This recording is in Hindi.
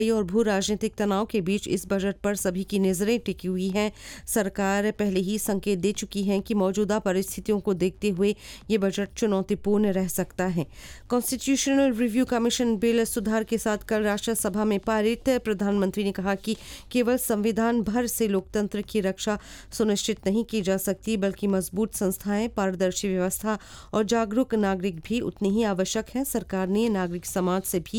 और भू राजनीतिक तनाव के बीच इस बजट पर सभी की नजरें टिकी हुई हैं। सरकार पहले ही संकेत दे चुकी है कि मौजूदा परिस्थितियों को देखते हुए ये बजट चुनौतीपूर्ण रह सकता है। कॉन्स्टिट्यूशनल रिव्यू कमीशन बिल सुधार के साथ कल राज्यसभा में पारित। प्रधानमंत्री ने कहा कि केवल संविधान भर से लोकतंत्र की रक्षा सुनिश्चित नहीं की जा सकती, बल्कि मजबूत संस्थाएं, पारदर्शी व्यवस्था और जागरूक नागरिक भी उतने ही आवश्यक हैं। सरकार ने नागरिक समाज से भी